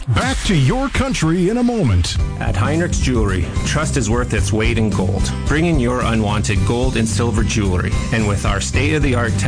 Back to your country in a moment. At Heinrich's Jewelry, trust is worth its weight in gold. Bring in your unwanted gold and silver jewelry. And with our state-of-the-art